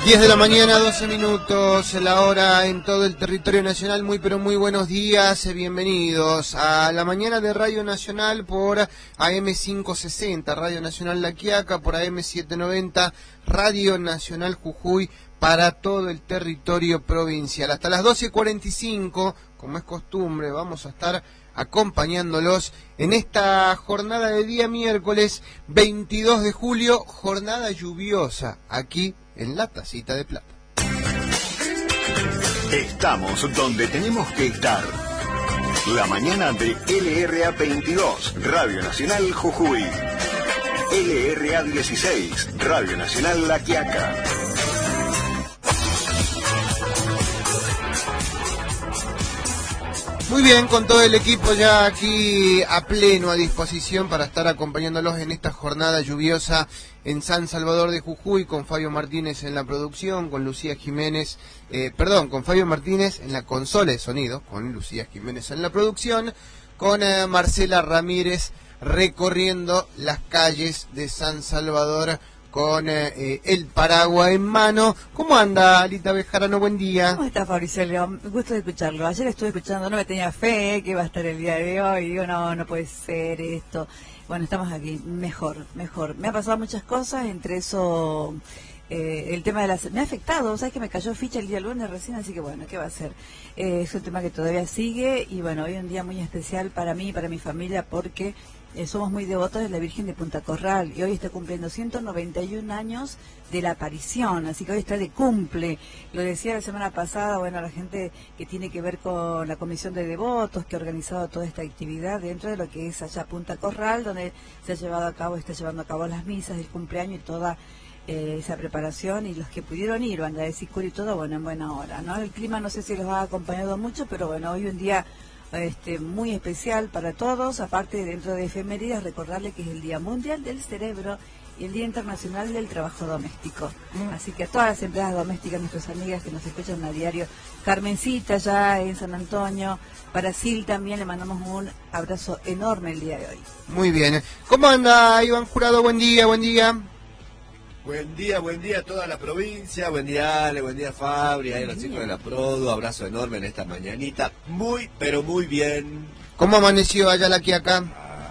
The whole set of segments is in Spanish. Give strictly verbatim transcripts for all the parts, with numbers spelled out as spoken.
diez de la mañana, doce minutos, la hora en todo el territorio nacional. Muy pero muy buenos días, bienvenidos a la mañana de Radio Nacional por A M quinientos sesenta, Radio Nacional La Quiaca, por A M setecientos noventa, Radio Nacional Jujuy, para todo el territorio provincial. Hasta las doce cuarenta y cinco, como es costumbre, vamos a estar acompañándolos en esta jornada de día miércoles veintidós de julio, jornada lluviosa, aquí en La Tacita de Plata. Estamos donde tenemos que estar. La mañana de L R A veintidós, Radio Nacional Jujuy. L R A dieciséis, Radio Nacional La Quiaca. Muy bien, con todo el equipo ya aquí a pleno a disposición para estar acompañándolos en esta jornada lluviosa en San Salvador de Jujuy, con Fabio Martínez en la producción, con Lucía Jiménez, eh, perdón, con Fabio Martínez en la consola de sonido, con Lucía Jiménez en la producción, con eh, Marcela Ramírez recorriendo las calles de San Salvador con eh, el paraguas en mano. ¿Cómo anda, Alita Bejarano? Buen día. ¿Cómo está, Fabricio León? Me gusta escucharlo. Ayer estuve escuchando, no me tenía fe que iba a estar el día de hoy. Digo, no, no puede ser esto. Bueno, estamos aquí. Mejor, mejor. Me ha pasado muchas cosas, entre eso eh, el tema de las... Me ha afectado, ¿sabes que me cayó ficha el día lunes recién? Así que bueno, ¿qué va a hacer? Eh, es un tema que todavía sigue y bueno, hoy es un día muy especial para mí y para mi familia porque... Eh, somos muy devotos de la Virgen de Punta Corral y hoy está cumpliendo ciento noventa y un años de la aparición, así que hoy está de cumple. Lo decía la semana pasada, bueno, la gente que tiene que ver con la Comisión de Devotos que ha organizado toda esta actividad dentro de lo que es allá Punta Corral, donde se ha llevado a cabo, está llevando a cabo las misas del cumpleaños y toda eh, esa preparación, y los que pudieron ir, banda de Sicuri y todo, bueno, en buena hora, ¿no? El clima no sé si los ha acompañado mucho, pero bueno, hoy un día... Este, muy especial para todos, aparte dentro de efemérides, recordarle que es el Día Mundial del Cerebro y el Día Internacional del Trabajo Doméstico. Mm. Así que a todas las empleadas domésticas, nuestras amigas que nos escuchan a diario, Carmencita ya en San Antonio, para Sil también le mandamos un abrazo enorme el día de hoy. Muy bien. ¿Cómo anda, Iván Jurado? Buen día, buen día. Buen día, buen día a toda la provincia, buen día Ale, buen día Fabri, ahí los chicos de la Produ, abrazo enorme en esta mañanita, muy, pero muy bien. ¿Cómo amaneció allá la Quiaca?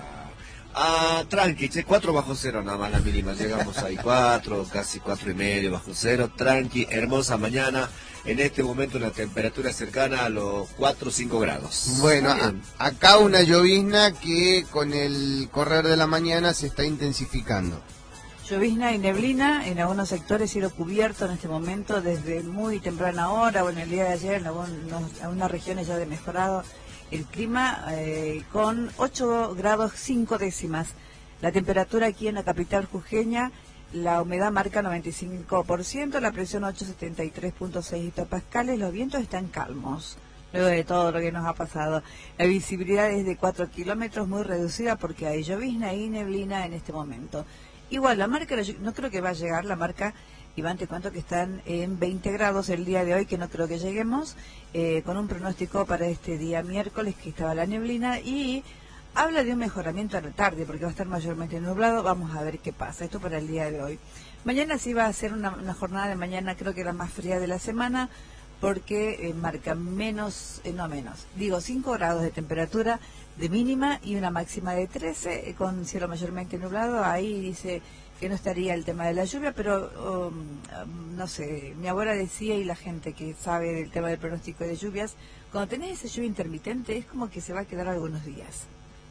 Ah, ah tranqui, che, cuatro bajo cero nada más la mínima, llegamos ahí cuatro, casi cuatro y medio bajo cero, tranqui, hermosa mañana, en este momento una temperatura cercana a los cuatro o cinco grados. Bueno, a, acá una llovizna que con el correr de la mañana se está intensificando. Llovizna y neblina en algunos sectores, cielo cubierto en este momento desde muy temprana hora, bueno, el día de ayer en algunos, algunas regiones ya de mejorado el clima, eh, con ocho grados cinco décimas. La temperatura aquí en la capital jujeña, la humedad marca noventa y cinco por ciento, la presión ochocientos setenta y tres punto seis hectopascales, los vientos están calmos. Luego de todo lo que nos ha pasado, la visibilidad es de cuatro kilómetros, muy reducida porque hay llovizna y neblina en este momento. Igual, la marca, no creo que va a llegar la marca, Iván, te cuento que están en veinte grados el día de hoy, que no creo que lleguemos, eh, con un pronóstico para este día miércoles, que estaba la neblina, y habla de un mejoramiento a la tarde, porque va a estar mayormente nublado, vamos a ver qué pasa, esto para el día de hoy. Mañana sí va a ser una, una jornada de mañana, creo que la más fría de la semana, porque eh, marca menos, eh, no menos, digo cinco grados de temperatura de mínima y una máxima de trece, eh, con cielo mayormente nublado. Ahí dice que no estaría el tema de la lluvia, pero um, um, no sé, mi abuela decía, y la gente que sabe del tema del pronóstico de lluvias, cuando tenés esa lluvia intermitente es como que se va a quedar algunos días.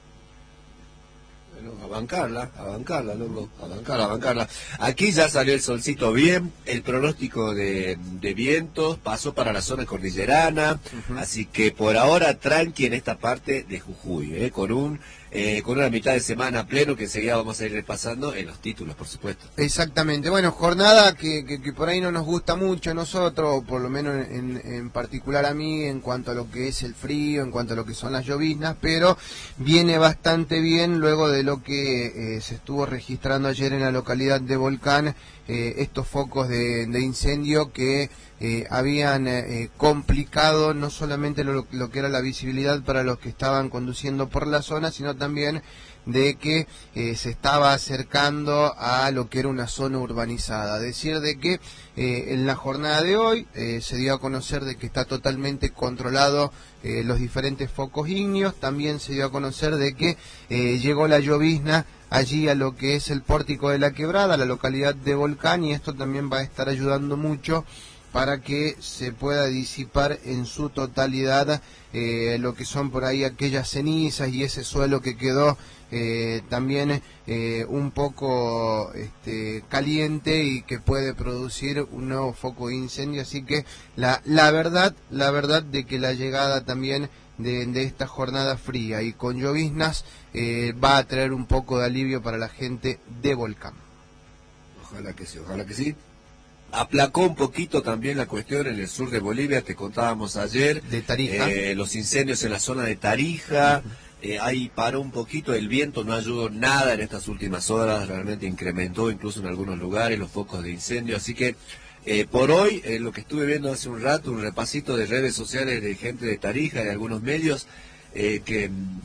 Bueno, a bancarla, a bancarla, loco, a bancarla, a bancarla. Aquí ya salió el solcito bien, el pronóstico de, de vientos pasó para la zona cordillerana, uh-huh. Así que por ahora tranqui en esta parte de Jujuy, eh, con un eh, con una mitad de semana pleno que enseguida vamos a ir repasando en los títulos, por supuesto. Exactamente, bueno, jornada que, que, que por ahí no nos gusta mucho a nosotros, o por lo menos en, en particular a mí, en cuanto a lo que es el frío, en cuanto a lo que son las lloviznas, pero viene bastante bien luego de lo que eh, se estuvo registrando ayer en la localidad de Volcán, eh, estos focos de, de incendio que eh, habían eh, complicado no solamente lo, lo que era la visibilidad para los que estaban conduciendo por la zona, sino también de que eh, se estaba acercando a lo que era una zona urbanizada. Decir de que eh, en la jornada de hoy eh, se dio a conocer de que está totalmente controlado eh, los diferentes focos ígneos. También se dio a conocer de que eh, llegó la llovizna allí a lo que es el Pórtico de la Quebrada, la localidad de Volcán, y esto también va a estar ayudando mucho para que se pueda disipar en su totalidad eh, lo que son por ahí aquellas cenizas y ese suelo que quedó eh, también eh, un poco este, caliente y que puede producir un nuevo foco de incendio. Así que la, la verdad, la verdad de que la llegada también de, de esta jornada fría y con lloviznas eh, va a traer un poco de alivio para la gente de Volcán. Ojalá que sí, ojalá que sí. Aplacó un poquito también la cuestión en el sur de Bolivia, te contábamos ayer, de Tarija, eh, los incendios en la zona de Tarija, eh, ahí paró un poquito, el viento no ayudó nada en estas últimas horas, realmente incrementó incluso en algunos lugares los focos de incendio, así que eh, por hoy, eh, lo que estuve viendo hace un rato, un repasito de redes sociales de gente de Tarija, de algunos medios, eh, que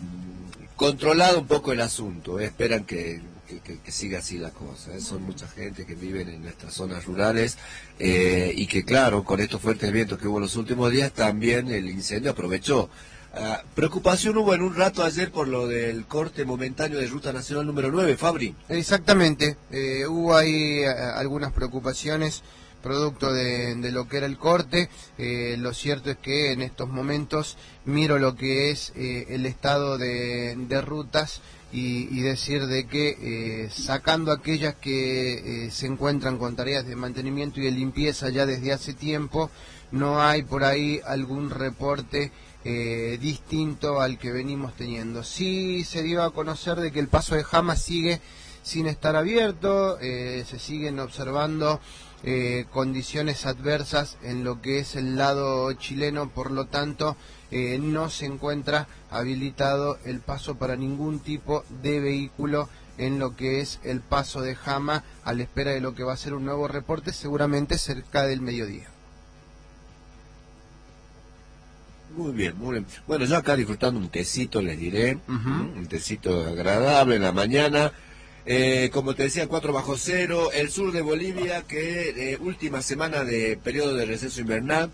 mm, controlado un poco el asunto, eh, esperan que... Que, que, que siga así la cosa, ¿eh? Son mucha gente que viven en nuestras zonas rurales eh, y que claro, con estos fuertes vientos que hubo los últimos días, también el incendio aprovechó. Uh, preocupación hubo en un rato ayer por lo del corte momentáneo de Ruta Nacional número nueve, Fabri. Exactamente, eh, hubo ahí eh, algunas preocupaciones producto de, de lo que era el corte. Eh, lo cierto es que en estos momentos miro lo que es eh, el estado de, de rutas y, y decir de que eh, sacando aquellas que eh, se encuentran con tareas de mantenimiento y de limpieza ya desde hace tiempo, no hay por ahí algún reporte eh, distinto al que venimos teniendo. Sí se dio a conocer de que el paso de Jama sigue sin estar abierto, eh, se siguen observando eh, condiciones adversas en lo que es el lado chileno, por lo tanto eh, no se encuentra habilitado el paso para ningún tipo de vehículo en lo que es el paso de Jama, a la espera de lo que va a ser un nuevo reporte seguramente cerca del mediodía. Muy bien, muy bien. Bueno, yo acá disfrutando un tecito, les diré, Uh-huh. un tecito agradable en la mañana. Eh, como te decía, cuatro bajo cero, el sur de Bolivia, que eh, última semana de periodo de receso invernal,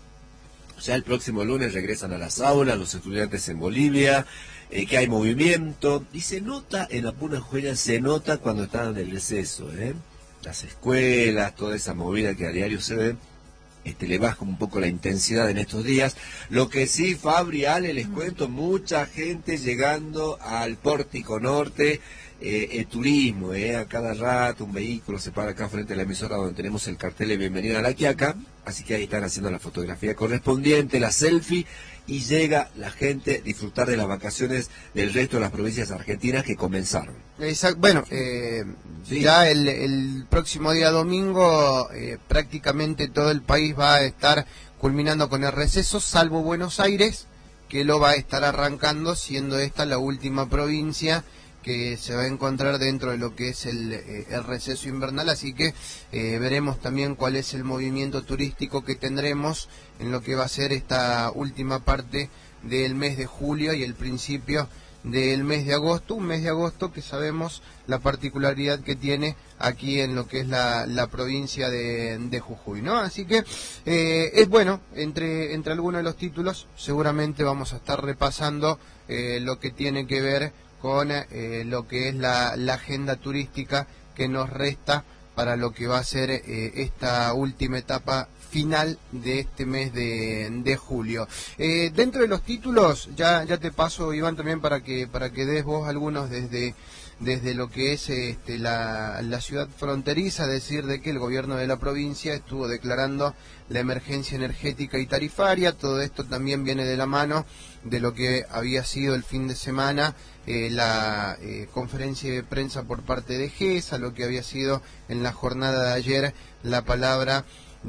ya el próximo lunes regresan a las aulas los estudiantes en Bolivia, eh, que hay movimiento, y se nota en la Puna Juela, se nota cuando están en el receso, ¿eh? Las escuelas, toda esa movida que a diario se ve, este, le baja un poco la intensidad en estos días. Lo que sí, Fabri, Ale, les cuento, mucha gente llegando al Pórtico Norte, eh, el turismo, eh, a cada rato un vehículo se para acá frente a la emisora donde tenemos el cartel de bienvenida a La Quiaca, así que ahí están haciendo la fotografía correspondiente, la selfie, y llega la gente a disfrutar de las vacaciones del resto de las provincias argentinas que comenzaron. Exacto. Bueno, eh, Sí. ya el, el próximo día domingo eh, prácticamente todo el país va a estar culminando con el receso, salvo Buenos Aires, que lo va a estar arrancando, siendo esta la última provincia que se va a encontrar dentro de lo que es el, eh, el receso invernal, así que eh, veremos también cuál es el movimiento turístico que tendremos en lo que va a ser esta última parte del mes de julio y el principio del mes de agosto, un mes de agosto que sabemos la particularidad que tiene aquí en lo que es la, la provincia de, de Jujuy, ¿no? Así que eh, es bueno, entre, entre algunos de los títulos seguramente vamos a estar repasando eh, lo que tiene que ver con eh, lo que es la, la agenda turística que nos resta para lo que va a ser eh, esta última etapa final de este mes de, de julio. Eh, dentro de los títulos, ya ya te paso, Iván, también para que para que des vos algunos desde desde lo que es este, la, la ciudad fronteriza, decir de que el gobierno de la provincia estuvo declarando la emergencia energética y tarifaria. Todo esto también viene de la mano de lo que había sido el fin de semana eh, la eh, conferencia de prensa por parte de GESA, lo que había sido en la jornada de ayer la palabra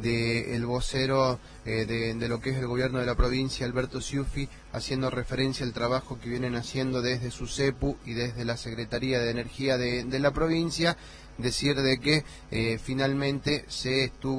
del vocero eh, de, de lo que es el gobierno de la provincia, Alberto Ciuffi, haciendo referencia al trabajo que vienen haciendo desde su CEPU y desde la Secretaría de Energía de, de la provincia, decir de que eh, finalmente se estuvo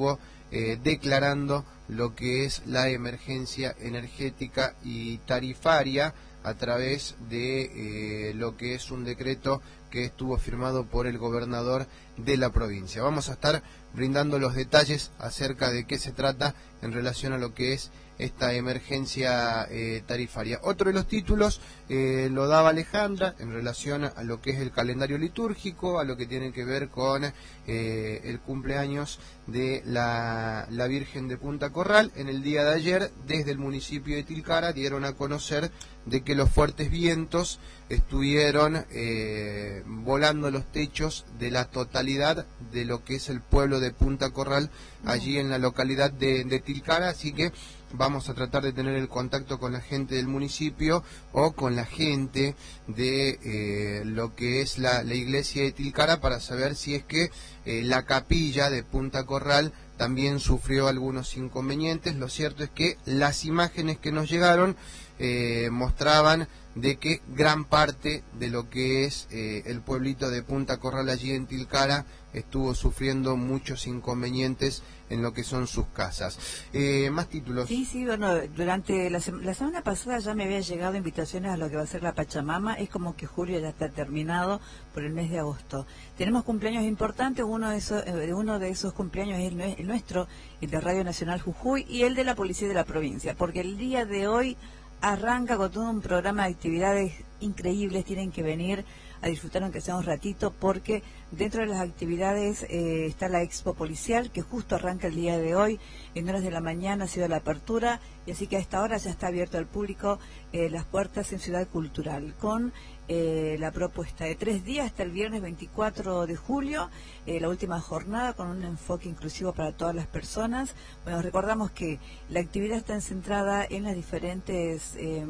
eh, declarando lo que es la emergencia energética y tarifaria a través de eh, lo que es un decreto que estuvo firmado por el gobernador de la provincia. Vamos a estar brindando los detalles acerca de qué se trata en relación a lo que es esta emergencia eh, tarifaria. Otro de los títulos eh, lo daba Alejandra en relación a lo que es el calendario litúrgico, a lo que tiene que ver con eh, el cumpleaños de la, la Virgen de Punta Corral. En el día de ayer, desde el municipio de Tilcara, dieron a conocer de que los fuertes vientos estuvieron eh, volando los techos de la totalidad de lo que es el pueblo de Punta Corral, allí en la localidad de, de Tilcara, así que vamos a tratar de tener el contacto con la gente del municipio o con la gente de eh, lo que es la, la iglesia de Tilcara para saber si es que eh, la capilla de Punta Corral también sufrió algunos inconvenientes. Lo cierto es que las imágenes que nos llegaron eh, mostraban de que gran parte de lo que es eh, el pueblito de Punta Corral allí en Tilcara estuvo sufriendo muchos inconvenientes en lo que son sus casas. Eh, más títulos. Sí, sí, bueno, durante la, sem la semana pasada ya me habían llegado invitaciones a lo que va a ser la Pachamama. Es como que julio ya está terminado por el mes de agosto. Tenemos cumpleaños importantes, uno de esos, eh, uno de esos cumpleaños es el, el nuestro, el de Radio Nacional Jujuy, y el de la Policía de la Provincia, porque el día de hoy arranca con todo un programa de actividades increíbles. Tienen que venir a disfrutar aunque sea un ratito, porque dentro de las actividades eh, está la Expo Policial, que justo arranca el día de hoy. En horas de la mañana ha sido la apertura, y así que a esta hora ya está abierto al público eh, las puertas en Ciudad Cultural, con eh, la propuesta de tres días hasta el viernes veinticuatro de julio, eh, la última jornada con un enfoque inclusivo para todas las personas. Bueno, recordamos que la actividad está centrada en las diferentes eh,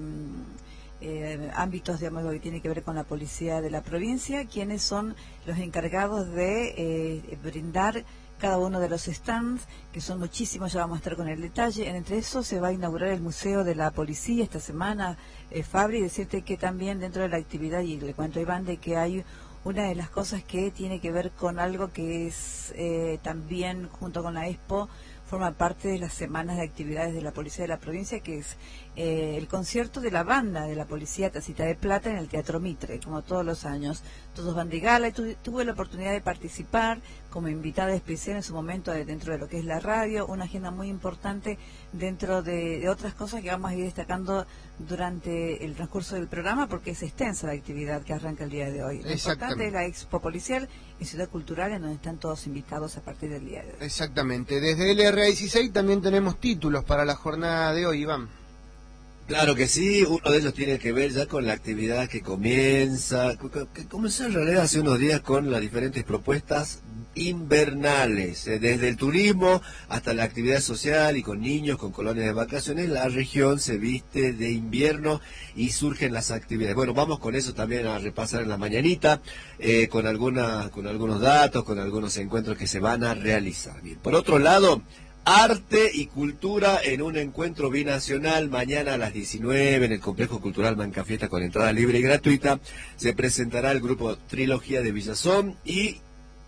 Eh, ámbitos, digamos, lo que tiene que ver con la policía de la provincia, quienes son los encargados de eh, brindar cada uno de los stands, que son muchísimos, ya vamos a estar con el detalle. Entre eso se va a inaugurar el Museo de la Policía esta semana, eh, Fabri, decirte que también dentro de la actividad, y le cuento a Iván, de que hay una de las cosas que tiene que ver con algo que es eh, también, junto con la Expo, forma parte de las semanas de actividades de la Policía de la Provincia, que es eh, el concierto de la banda de la Policía Tacita de Plata en el Teatro Mitre, como todos los años. Todos van de gala, y tu, tuve la oportunidad de participar como invitada especial en su momento de, dentro de lo que es la radio, una agenda muy importante dentro de, de otras cosas que vamos a ir destacando durante el transcurso del programa, porque es extensa la actividad que arranca el día de hoy. Lo importante es la Expo Policial y Ciudad Cultural, en donde están todos invitados a partir del día de hoy. Exactamente. Desde L R A dieciséis también tenemos títulos para la jornada de hoy, Iván. Claro que sí, uno de ellos tiene que ver ya con la actividad que comienza, que comenzó en realidad hace unos días con las diferentes propuestas invernales, eh, desde el turismo hasta la actividad social y con niños, con colonias de vacaciones. La región se viste de invierno y surgen las actividades. Bueno, vamos con eso también a repasar en la mañanita, eh, con, alguna, con algunos datos, con algunos encuentros que se van a realizar. Bien, por otro lado, arte y cultura en un encuentro binacional mañana a las diecinueve en el Complejo Cultural Mancafiesta, con entrada libre y gratuita. Se presentará el grupo Trilogía de Villazón y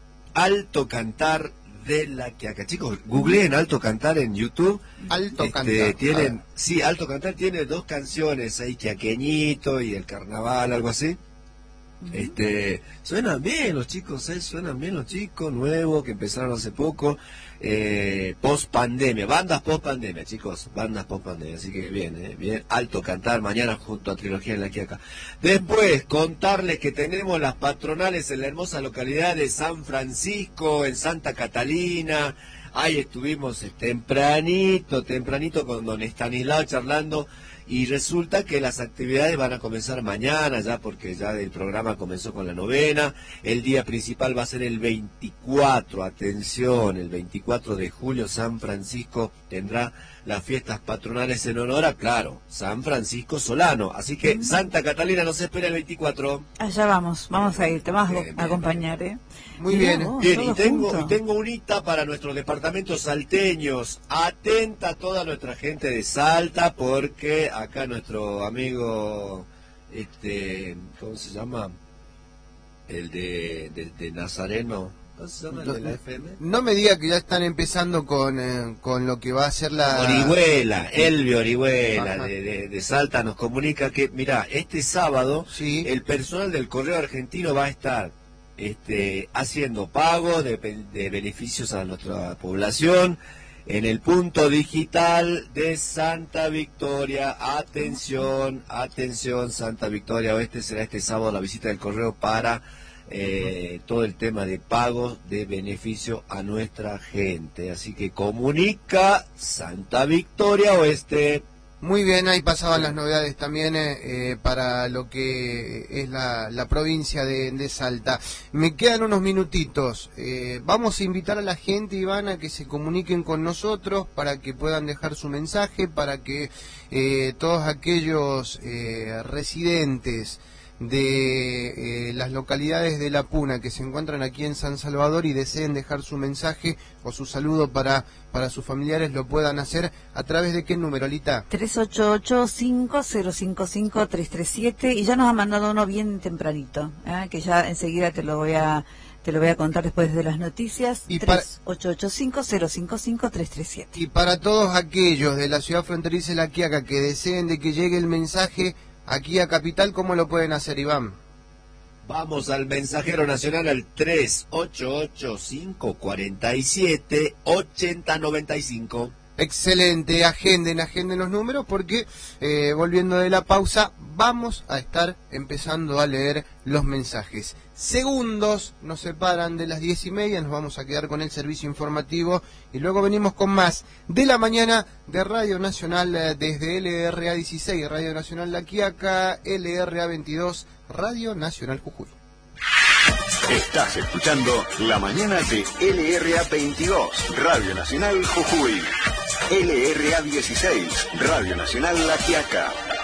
Alto Cantar de La Quiaca. Chicos, googleen Alto Cantar en YouTube. Alto este, Cantar. Tienen, sí, Alto Cantar tiene dos canciones ahí, Quiaqueñito y El Carnaval, algo así. Uh-huh. Este, suenan bien los chicos, ¿eh? Suenan bien los chicos nuevos que empezaron hace poco, eh, post pandemia, bandas post pandemia, chicos, bandas post pandemia, así que bien, eh, bien, Alto Cantar mañana junto a Trilogía en La Quiaca. Después, contarles que tenemos las patronales en la hermosa localidad de San Francisco, en Santa Catalina. Ahí estuvimos eh, tempranito, tempranito con don Estanislao charlando. Y resulta que las actividades van a comenzar mañana ya, porque ya el programa comenzó con la novena. El día principal va a ser el veinticuatro, atención, el veinticuatro de julio San Francisco tendrá las fiestas patronales en honor a, claro, San Francisco Solano. Así que Santa Catalina nos espera el veinticuatro. Allá vamos, vamos a ir, te vas a acompañar, ¿eh? Muy bien. Vos, bien, y tengo, y tengo un hita para nuestros departamentos salteños. Atenta a toda nuestra gente de Salta, porque acá nuestro amigo, este, ¿cómo se llama? El de, de, de Nazareno, ¿Cómo se llama el de la F M? No me diga que ya están empezando con, eh, con lo que va a ser la... Orihuela, Elvio Orihuela Ajá. de, de, de Salta nos comunica que, mira, este sábado Sí. el personal del Correo Argentino va a estar este, haciendo pagos de, de beneficios a nuestra población en el punto digital de Santa Victoria. Atención, atención, Santa Victoria Oeste, será este sábado la visita del Correo para eh, todo el tema de pagos de beneficio a nuestra gente. Así que comunica Santa Victoria Oeste. Muy bien, ahí pasaban las novedades también eh, eh, para lo que es la, la provincia de, de Salta. Me quedan unos minutitos. Eh, vamos a invitar a la gente, Iván, a que se comuniquen con nosotros para que puedan dejar su mensaje, para que eh, todos aquellos eh, residentes de eh, las localidades de La Puna que se encuentran aquí en San Salvador y deseen dejar su mensaje o su saludo para, para sus familiares, lo puedan hacer a través de qué número, Lita. tres ocho ocho, cinco cero cinco cinco, tres tres siete, y ya nos ha mandado uno bien tempranito, ¿eh? Que ya enseguida te lo voy a te lo voy a contar después de las noticias. Y para- tres ocho ocho, cinco cero cinco cinco, tres tres siete. Y para todos aquellos de la ciudad fronteriza de La Quiaca que deseen de que llegue el mensaje aquí a Capital, ¿cómo lo pueden hacer, Iván? Vamos al mensajero nacional al tres ocho ocho, cinco cuatro siete, ocho cero nueve cinco. Excelente, agenden, agenden los números porque eh, volviendo de la pausa vamos a estar empezando a leer los mensajes. Segundos nos separan de las diez y media, nos vamos a quedar con el servicio informativo y luego venimos con más de la mañana de Radio Nacional eh, desde L R A dieciséis, Radio Nacional La Quiaca, L R A veintidós, Radio Nacional Jujuy. Estás escuchando La Mañana de L R A veintidós, Radio Nacional Jujuy. L R A dieciséis, Radio Nacional La Quiaca.